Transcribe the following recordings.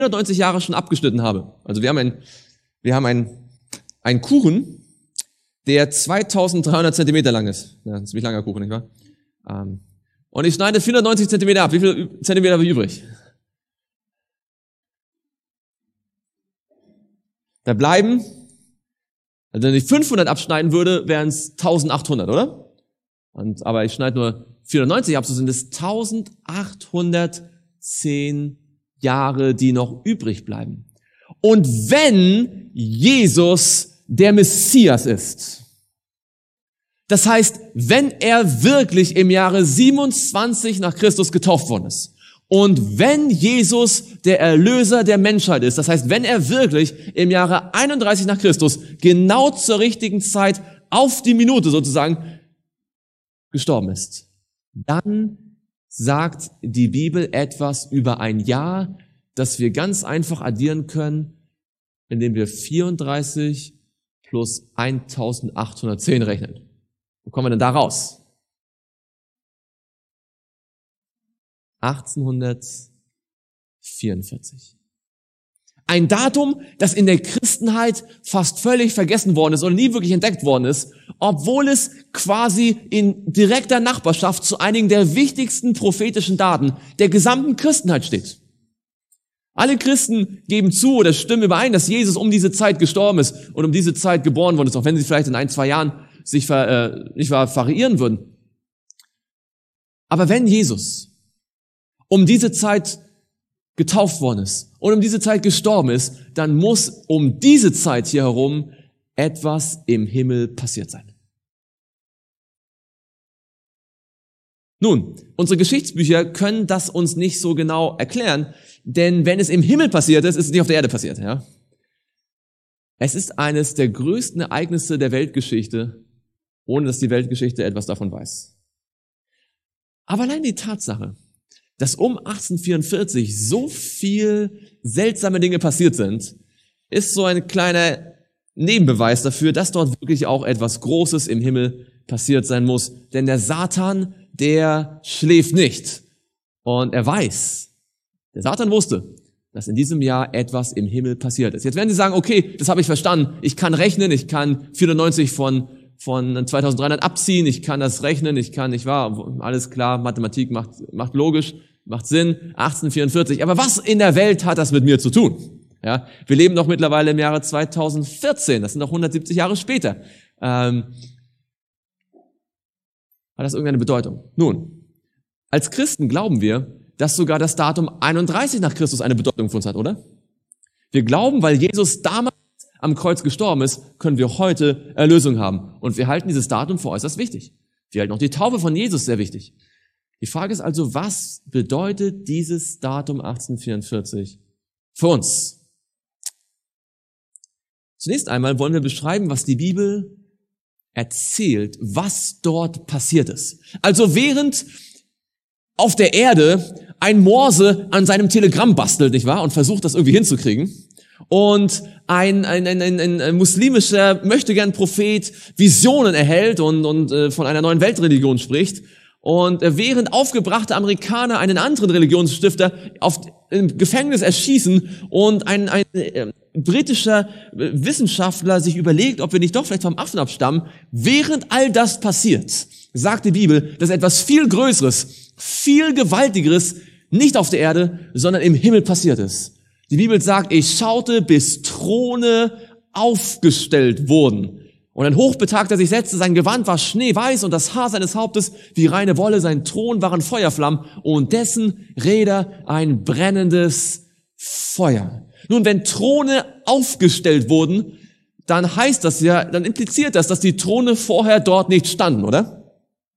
190 Jahre schon abgeschnitten habe. Also wir haben einen Kuchen, der 2300 Zentimeter lang ist. Ja, ein ziemlich langer Kuchen, nicht wahr? Und ich schneide 490 Zentimeter ab. Wie viel Zentimeter habe ich übrig? Da bleiben, also wenn ich 500 abschneiden würde, wären es 1800, oder? Aber ich schneide nur 490 ab, so sind es 1810 Jahre, die noch übrig bleiben. Und wenn Jesus der Messias ist, das heißt, wenn er wirklich im Jahre 27 nach Christus getauft worden ist und wenn Jesus der Erlöser der Menschheit ist, das heißt, wenn er wirklich im Jahre 31 nach Christus genau zur richtigen Zeit auf die Minute sozusagen gestorben ist, dann sagt die Bibel etwas über ein Jahr, das wir ganz einfach addieren können, indem wir 34 plus 1810 rechnen. Wo kommen wir denn da raus? 1844. Ein Datum, das in der Christenheit fast völlig vergessen worden ist oder nie wirklich entdeckt worden ist, obwohl es quasi in direkter Nachbarschaft zu einigen der wichtigsten prophetischen Daten der gesamten Christenheit steht. Alle Christen geben zu oder stimmen überein, dass Jesus um diese Zeit gestorben ist und um diese Zeit geboren worden ist, auch wenn sie vielleicht in 1-2 Jahren sich variieren würden. Aber wenn Jesus um diese Zeit getauft worden ist und um diese Zeit gestorben ist, dann muss um diese Zeit hier herum etwas im Himmel passiert sein. Nun, unsere Geschichtsbücher können das uns nicht so genau erklären, denn wenn es im Himmel passiert ist, ist es nicht auf der Erde passiert. Ja? Es ist eines der größten Ereignisse der Weltgeschichte, ohne dass die Weltgeschichte etwas davon weiß. Aber allein die Tatsache, dass um 1844 so viel seltsame Dinge passiert sind, ist so ein kleiner Nebenbeweis dafür, dass dort wirklich auch etwas Großes im Himmel passiert sein muss. Denn der Satan, der schläft nicht. Und er weiß, der Satan wusste, dass in diesem Jahr etwas im Himmel passiert ist. Jetzt werden Sie sagen, okay, das habe ich verstanden. Ich kann rechnen, ich kann 94 von 2300 abziehen, ich kann das rechnen, alles klar, Mathematik macht logisch, macht Sinn, 1844. Aber was in der Welt hat das mit mir zu tun? Ja, wir leben doch mittlerweile im Jahre 2014, das sind noch 170 Jahre später. Hat das irgendeine Bedeutung? Nun, als Christen glauben wir, dass sogar das Datum 31 nach Christus eine Bedeutung für uns hat, oder? Wir glauben, weil Jesus damals am Kreuz gestorben ist, können wir heute Erlösung haben. Und wir halten dieses Datum für äußerst wichtig. Wir halten auch die Taufe von Jesus sehr wichtig. Die Frage ist also, was bedeutet dieses Datum 1844 für uns? Zunächst einmal wollen wir beschreiben, was die Bibel erzählt, was dort passiert ist. Also während auf der Erde ein Morse an seinem Telegramm bastelt, nicht wahr? Und versucht, das irgendwie hinzukriegen. Und ein muslimischer Möchtegern-Prophet Visionen erhält und von einer neuen Weltreligion spricht. Und während aufgebrachte Amerikaner einen anderen Religionsstifter im Gefängnis erschießen und ein britischer Wissenschaftler sich überlegt, ob wir nicht doch vielleicht vom Affen abstammen, während all das passiert, sagt die Bibel, dass etwas viel Größeres, viel Gewaltigeres nicht auf der Erde, sondern im Himmel passiert ist. Die Bibel sagt, ich schaute, bis Throne aufgestellt wurden. Und ein Hochbetagter sich setzte, sein Gewand war schneeweiß und das Haar seines Hauptes wie reine Wolle, sein Thron waren Feuerflammen und dessen Räder ein brennendes Feuer. Nun, wenn Throne aufgestellt wurden, dann heißt das ja, dann impliziert das, dass die Throne vorher dort nicht standen, oder?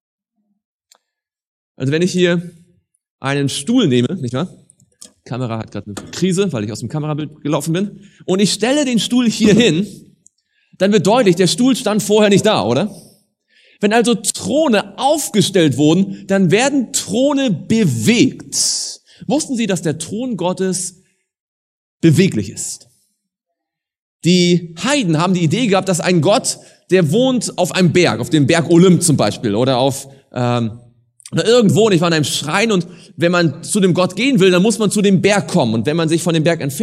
Also wenn ich hier einen Stuhl nehme, nicht wahr? Die Kamera hat gerade eine Krise, weil ich aus dem Kamerabild gelaufen bin. Und ich stelle den Stuhl hier hin, dann wird deutlich, der Stuhl stand vorher nicht da, oder? Wenn also Throne aufgestellt wurden, dann werden Throne bewegt. Wussten Sie, dass der Thron Gottes beweglich ist? Die Heiden haben die Idee gehabt, dass ein Gott, der wohnt auf einem Berg, auf dem Berg Olymp zum Beispiel, oder auf oder irgendwo, und ich war in einem Schrein, und wenn man zu dem Gott gehen will, dann muss man zu dem Berg kommen. Und wenn man sich von dem Berg entfernt,